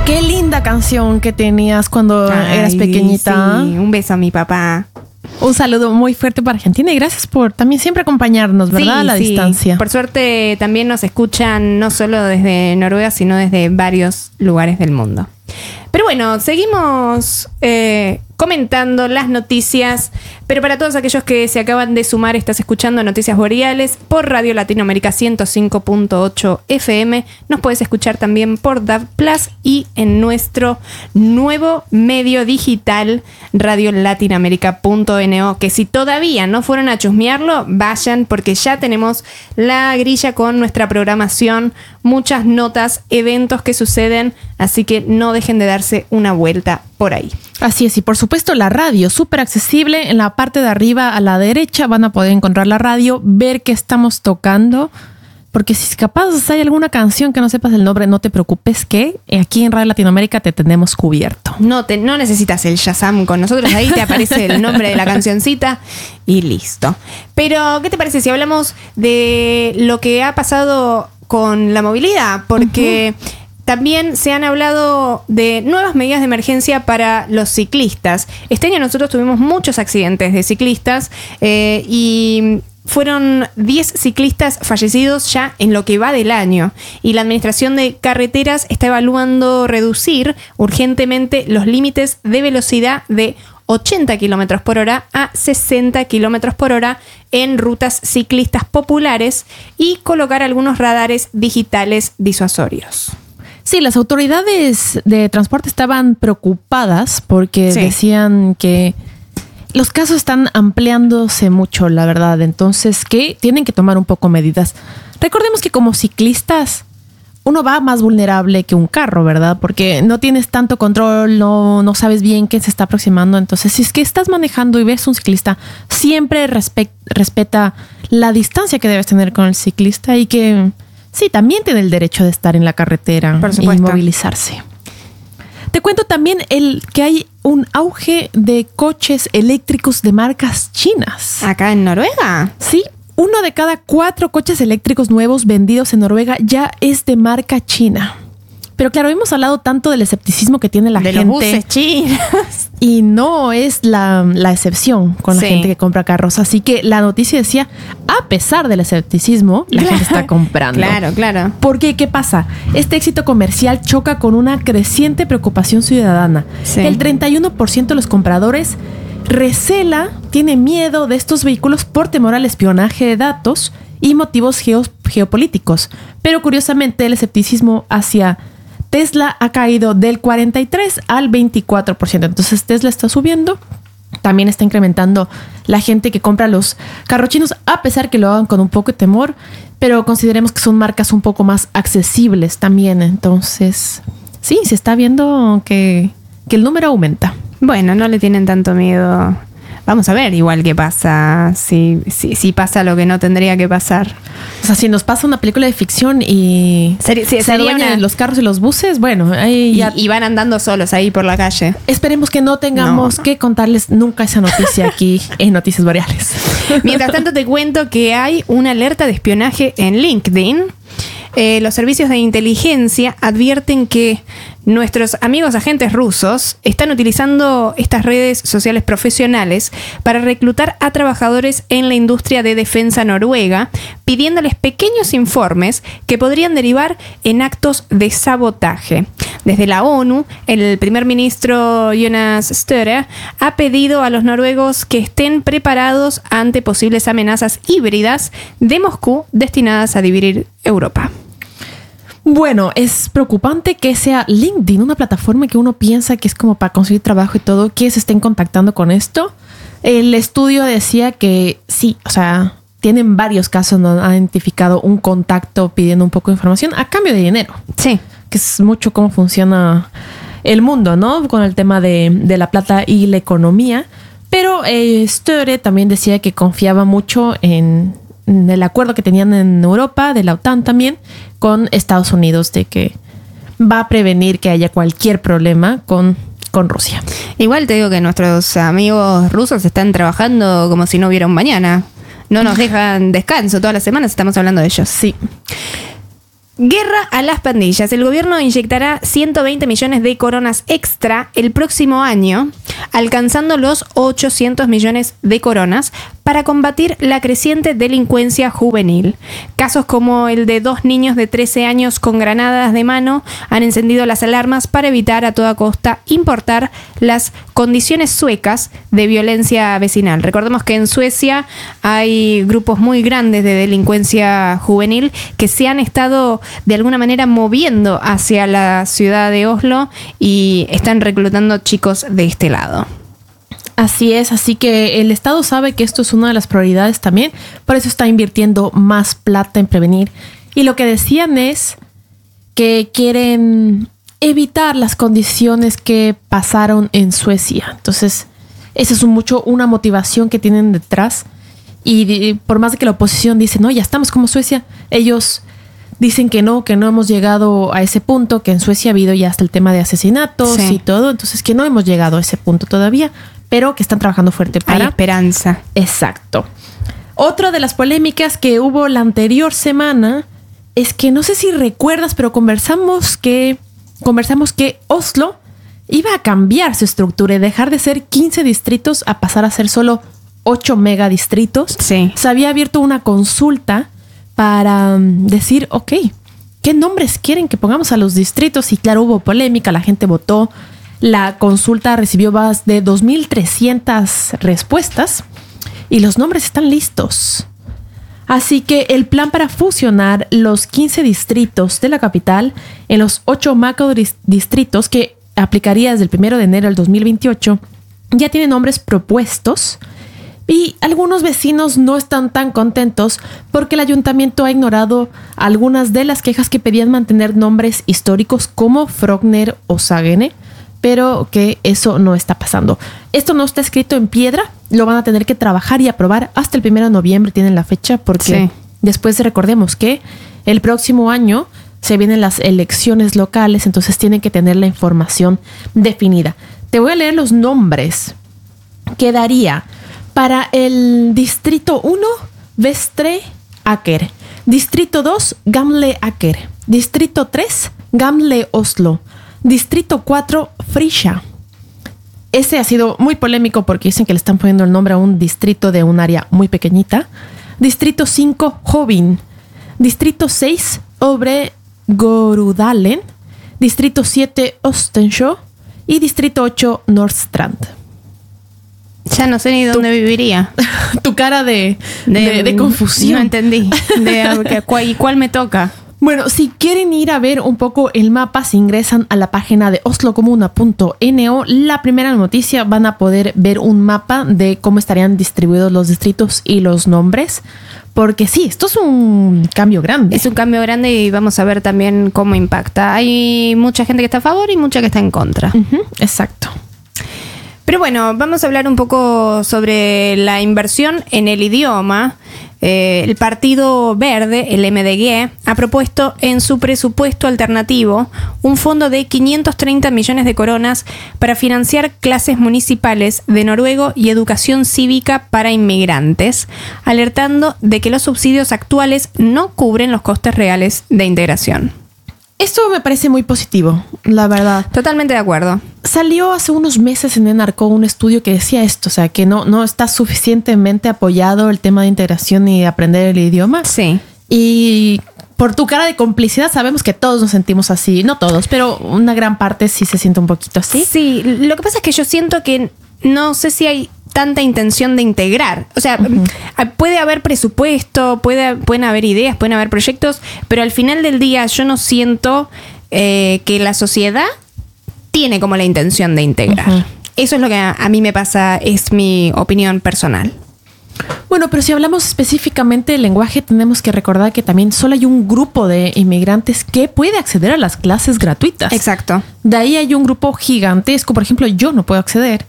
Qué linda canción que tenías cuando eras pequeñita. Sí, un beso a mi papá. Un saludo muy fuerte para Argentina y gracias por también siempre acompañarnos, ¿verdad? A la distancia. Por suerte también nos escuchan no solo desde Noruega, sino desde varios lugares del mundo. Pero bueno, seguimos comentando las noticias, pero para todos aquellos que se acaban de sumar, estás escuchando Noticias Boreales por Radio Latinoamérica 105.8 FM. Nos puedes escuchar también por DAB Plus y en nuestro nuevo medio digital radiolatinamerica.no, que si todavía no fueron a chusmearlo, vayan porque ya tenemos la grilla con nuestra programación, muchas notas, eventos que suceden, así que no dejen de darse una vuelta por ahí. Así es, y por supuesto la radio, súper accesible. En la parte de arriba a la derecha van a poder encontrar la radio, ver qué estamos tocando, porque si capaz hay alguna canción que no sepas el nombre, no te preocupes que aquí en Radio Latinoamérica te tenemos cubierto. No necesitas el Shazam con nosotros, ahí te aparece el nombre de la cancioncita y listo. Pero, ¿qué te parece si hablamos de lo que ha pasado con la movilidad? Porque también se han hablado de nuevas medidas de emergencia para los ciclistas. Este año nosotros tuvimos muchos accidentes de ciclistas y fueron 10 ciclistas fallecidos ya en lo que va del año. Y la Administración de Carreteras está evaluando reducir urgentemente los límites de velocidad de 80 km por hora a 60 km por hora en rutas ciclistas populares y colocar algunos radares digitales disuasorios. Sí, las autoridades de transporte estaban preocupadas porque decían que los casos están ampliándose mucho, la verdad. Entonces, que tienen que tomar un poco medidas. Recordemos que como ciclistas, uno va más vulnerable que un carro, ¿verdad? Porque no tienes tanto control, no sabes bien quién se está aproximando. Entonces, si es que estás manejando y ves un ciclista, siempre respeta la distancia que debes tener con el ciclista y que sí, también tiene el derecho de estar en la carretera y movilizarse. Te cuento también que hay un auge de coches eléctricos de marcas chinas. ¿Acá en Noruega? Sí, 1 de cada 4 coches eléctricos nuevos vendidos en Noruega ya es de marca china. Pero claro, hemos hablado tanto del escepticismo que tiene la gente. De los buses chinos. Y no es la excepción con la gente que compra carros. Así que la noticia decía, a pesar del escepticismo, la gente está comprando. Claro. Porque, ¿qué pasa? Este éxito comercial choca con una creciente preocupación ciudadana. Sí. El 31% de los compradores tiene miedo de estos vehículos por temor al espionaje de datos y motivos geopolíticos. Pero curiosamente, el escepticismo hacia Tesla ha caído del 43 al 24%. Entonces Tesla está subiendo. También está incrementando la gente que compra los carros chinos, a pesar que lo hagan con un poco de temor. Pero consideremos que son marcas un poco más accesibles también. Entonces, sí, se está viendo que el número aumenta. Bueno, no le tienen tanto miedo. Vamos a ver igual qué pasa, si pasa lo que no tendría que pasar. O sea, si nos pasa una película de ficción y se adueñan los carros y los buses, bueno, ahí y van andando solos ahí por la calle. Esperemos que no tengamos que contarles nunca esa noticia aquí en Noticias Boreales. Mientras tanto te cuento que hay una alerta de espionaje en LinkedIn. Los servicios de inteligencia advierten que nuestros amigos agentes rusos están utilizando estas redes sociales profesionales para reclutar a trabajadores en la industria de defensa noruega, pidiéndoles pequeños informes que podrían derivar en actos de sabotaje. Desde la ONU, el primer ministro Jonas Støre ha pedido a los noruegos que estén preparados ante posibles amenazas híbridas de Moscú destinadas a dividir Europa. Bueno, es preocupante que sea LinkedIn, una plataforma que uno piensa que es como para conseguir trabajo y todo, que se estén contactando con esto. El estudio decía que sí, o sea, tienen varios casos donde han identificado un contacto pidiendo un poco de información a cambio de dinero. Sí. Que es mucho cómo funciona el mundo, ¿no? Con el tema de la plata y la economía. Pero Støre también decía que confiaba mucho en el acuerdo que tenían en Europa, de la OTAN también, con Estados Unidos, de que va a prevenir que haya cualquier problema con Rusia. Igual te digo que nuestros amigos rusos están trabajando como si no hubiera un mañana. No nos dejan descanso, todas las semanas estamos hablando de ellos. Sí. Guerra a las pandillas. El gobierno inyectará 120 millones de coronas extra el próximo año, alcanzando los 800 millones de coronas para combatir la creciente delincuencia juvenil. Casos como el de 2 niños de 13 años con granadas de mano han encendido las alarmas para evitar a toda costa importar las condiciones suecas de violencia vecinal. Recordemos que en Suecia hay grupos muy grandes de delincuencia juvenil que se han estado de alguna manera moviendo hacia la ciudad de Oslo y están reclutando chicos de este lado. Así es, así que el Estado sabe que esto es una de las prioridades también, por eso está invirtiendo más plata en prevenir. Y lo que decían es que quieren evitar las condiciones que pasaron en Suecia. Entonces, esa es una motivación que tienen detrás. Y por más de que la oposición dice, no, ya estamos como Suecia, ellos dicen que no hemos llegado a ese punto, que en Suecia ha habido ya hasta el tema de asesinatos y todo, entonces que no hemos llegado a ese punto todavía, pero que están trabajando fuerte para... Hay esperanza. Exacto. Otra de las polémicas que hubo la anterior semana es que, no sé si recuerdas, pero conversamos que Oslo iba a cambiar su estructura y dejar de ser 15 distritos a pasar a ser solo 8 megadistritos. Sí. Se había abierto una consulta para decir, ok, ¿qué nombres quieren que pongamos a los distritos? Y claro, hubo polémica, la gente votó. La consulta recibió más de 2,300 respuestas y los nombres están listos. Así que el plan para fusionar los 15 distritos de la capital en los 8 macrodistritos que aplicaría desde el 1 de enero del 2028 ya tiene nombres propuestos. Y algunos vecinos no están tan contentos porque el ayuntamiento ha ignorado algunas de las quejas que pedían mantener nombres históricos como Frogner o Sagene, pero que eso no está pasando. Esto no está escrito en piedra, lo van a tener que trabajar y aprobar hasta el 1 de noviembre, tienen la fecha, porque después recordemos que el próximo año se vienen las elecciones locales, entonces tienen que tener la información definida. Te voy a leer los nombres que daría. Para el Distrito 1, Vestre Aker. Distrito 2, Gamle Aker. Distrito 3, Gamle Oslo. Distrito 4, Frisja. Ese ha sido muy polémico porque dicen que le están poniendo el nombre a un distrito de un área muy pequeñita. Distrito 5, Hovin. Distrito 6, Obre Gorudalen. Distrito 7, Ostensjö. Y Distrito 8, Nordstrand. Ya no sé ni dónde viviría. Tu cara de confusión. No entendí. ¿Y cuál me toca? Bueno, si quieren ir a ver un poco el mapa, si ingresan a la página de oslokomuna.no, la primera noticia van a poder ver un mapa de cómo estarían distribuidos los distritos y los nombres. Porque sí, esto es un cambio grande. Es un cambio grande y vamos a ver también cómo impacta. Hay mucha gente que está a favor y mucha que está en contra. Exacto. Pero bueno, vamos a hablar un poco sobre la inversión en el idioma. El Partido Verde, el MDG, ha propuesto en su presupuesto alternativo un fondo de 530 millones de coronas para financiar clases municipales de noruego y educación cívica para inmigrantes, alertando de que los subsidios actuales no cubren los costes reales de integración. Esto me parece muy positivo, la verdad. Totalmente de acuerdo. Salió hace unos meses en Enarco un estudio que decía esto, o sea, que no está suficientemente apoyado el tema de integración y aprender el idioma. Sí. Y por tu cara de complicidad sabemos que todos nos sentimos así, no todos, pero una gran parte sí se siente un poquito así. Sí, lo que pasa es que yo siento que no sé si hay tanta intención de integrar. O sea, puede haber presupuesto, pueden haber ideas, pueden haber proyectos, pero al final del día yo no siento que la sociedad tiene como la intención de integrar. Eso es lo que a mí me pasa, es mi opinión personal. Bueno, pero si hablamos específicamente del lenguaje, tenemos que recordar que también solo hay un grupo de inmigrantes que puede acceder a las clases gratuitas. Exacto. De ahí hay un grupo gigantesco. Por ejemplo, yo no puedo acceder.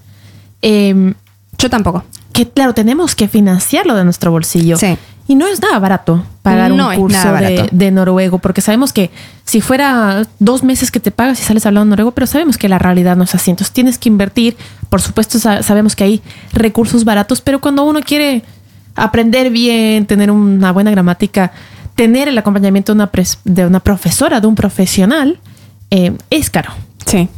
Yo tampoco. Que claro, tenemos que financiarlo de nuestro bolsillo. Sí. Y no es nada barato pagar un curso de noruego, porque sabemos que si fuera 2 meses que te pagas y sales hablando noruego, pero sabemos que la realidad no es así. Entonces tienes que invertir. Por supuesto, sabemos que hay recursos baratos, pero cuando uno quiere aprender bien, tener una buena gramática, tener el acompañamiento de una profesora, de un profesional, es caro. Sí.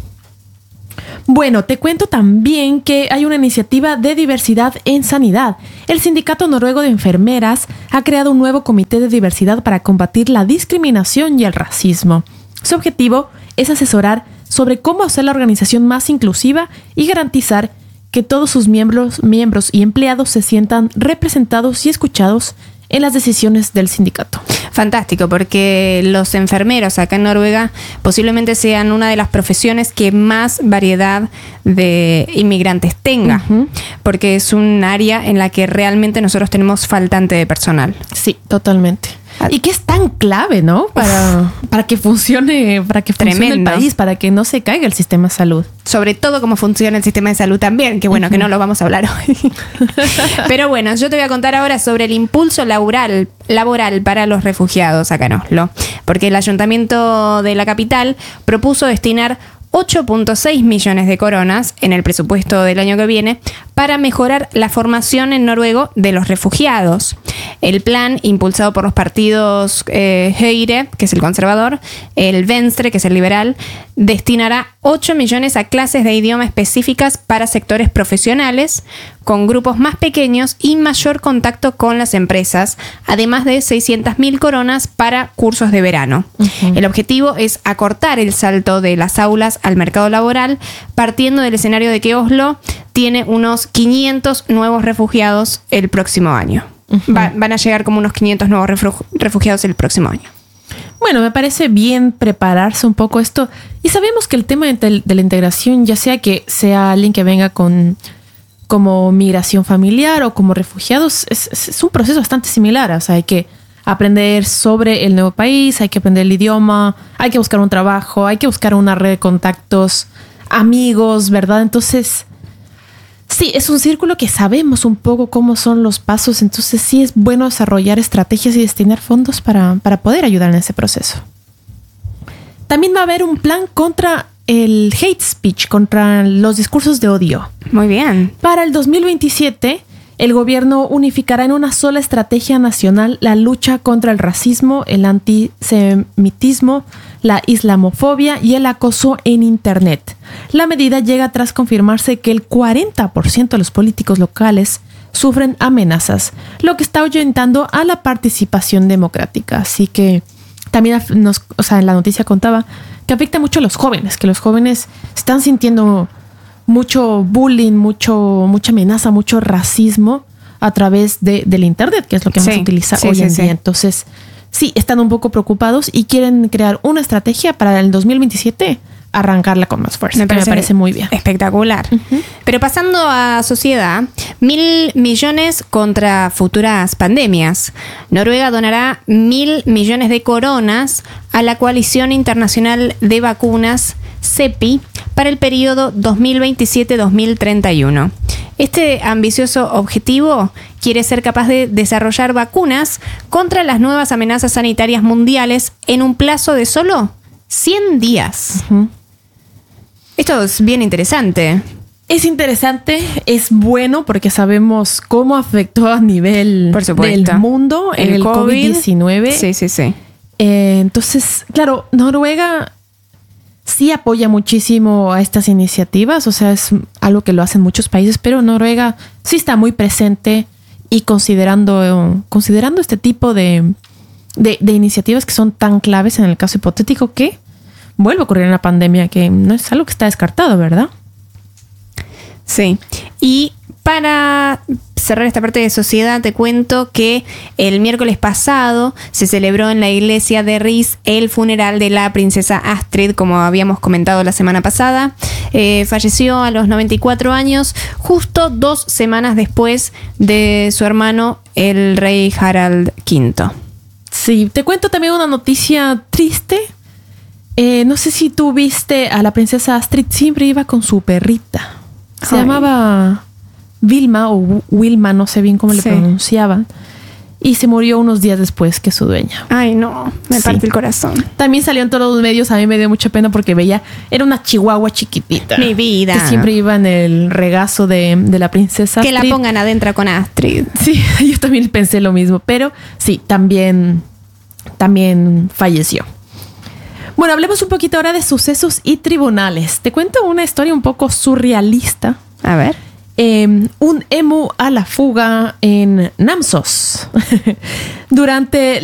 Bueno, te cuento también que hay una iniciativa de diversidad en sanidad. El Sindicato Noruego de Enfermeras ha creado un nuevo comité de diversidad para combatir la discriminación y el racismo. Su objetivo es asesorar sobre cómo hacer la organización más inclusiva y garantizar que todos sus miembros y empleados se sientan representados y escuchados en las decisiones del sindicato. Fantástico, porque los enfermeros acá en Noruega posiblemente sean una de las profesiones que más variedad de inmigrantes tenga, porque es un área en la que realmente nosotros tenemos faltante de personal. Sí, totalmente. Y que es tan clave, ¿no? Para que funcione, el país, para que no se caiga el sistema de salud. Sobre todo cómo funciona el sistema de salud también, que bueno, que no lo vamos a hablar hoy. Pero bueno, yo te voy a contar ahora sobre el impulso laboral para los refugiados acá en Oslo, porque el ayuntamiento de la capital propuso destinar 8.6 millones de coronas en el presupuesto del año que viene para mejorar la formación en noruego de los refugiados. El plan, impulsado por los partidos Høyre, que es el conservador, el Venstre, que es el liberal, destinará 8 millones a clases de idioma específicas para sectores profesionales, con grupos más pequeños y mayor contacto con las empresas, además de 600.000 coronas para cursos de verano. El objetivo es acortar el salto de las aulas al mercado laboral, partiendo del escenario de que Oslo tiene unos 500 nuevos refugiados el próximo año. Van a llegar como unos 500 nuevos refugiados el próximo año. Bueno, me parece bien prepararse un poco esto. Y sabemos que el tema de la integración, ya sea que sea alguien que venga como migración familiar o como refugiados, es un proceso bastante similar. O sea, hay que aprender sobre el nuevo país, hay que aprender el idioma, hay que buscar un trabajo, hay que buscar una red de contactos, amigos, ¿verdad? Entonces, sí, es un círculo que sabemos un poco cómo son los pasos. Entonces, sí es bueno desarrollar estrategias y destinar fondos para poder ayudar en ese proceso. También va a haber un plan contra el hate speech, contra los discursos de odio. Muy bien. Para el 2027, el gobierno unificará en una sola estrategia nacional la lucha contra el racismo, el antisemitismo, la islamofobia y el acoso en Internet. La medida llega tras confirmarse que el 40% de los políticos locales sufren amenazas, lo que está ahuyentando a la participación democrática. Así que también en la noticia contaba que afecta mucho a los jóvenes, que los jóvenes están sintiendo mucho bullying, mucha amenaza, mucho racismo a través del Internet, que es lo que más se utiliza hoy en día. Entonces, sí, están un poco preocupados y quieren crear una estrategia para el 2027 arrancarla con más fuerza. Me parece muy bien. Espectacular. Pero pasando a sociedad, 1.000 millones contra futuras pandemias. Noruega donará 1.000 millones de coronas a la Coalición Internacional de Vacunas, CEPI, para el periodo 2027-2031. Este ambicioso objetivo quiere ser capaz de desarrollar vacunas contra las nuevas amenazas sanitarias mundiales en un plazo de solo 100 días. Esto es bien interesante. Es interesante, es bueno porque sabemos cómo afectó a nivel del mundo el COVID-19. Sí. Entonces, claro, Noruega sí apoya muchísimo a estas iniciativas, o sea, es algo que lo hacen muchos países, pero Noruega sí está muy presente y considerando este tipo de iniciativas que son tan claves en el caso hipotético que vuelve a ocurrir una pandemia, que no es algo que está descartado, ¿verdad? Sí. Y para cerrar esta parte de sociedad, te cuento que el miércoles pasado se celebró en la iglesia de Ris el funeral de la princesa Astrid, como habíamos comentado la semana pasada. Falleció a los 94 años, justo 2 semanas después de su hermano, el rey Harald V. Sí, te cuento también una noticia triste. No sé si tú viste a la princesa Astrid, siempre iba con su perrita. Se llamaba Vilma o Wilma, no sé bien cómo le pronunciaban. Y se murió unos días después que su dueña. Ay, no, me parte el corazón. También salió en todos los medios, a mí me dio mucha pena porque era una chihuahua chiquitita. Mi vida. Que siempre iba en el regazo de la princesa Astrid. Que la pongan adentro con Astrid. Sí, yo también pensé lo mismo, pero sí, también también falleció. Bueno, hablemos un poquito ahora de sucesos y tribunales. Te cuento una historia un poco surrealista. A ver. Un emu a la fuga en Namsos. Durante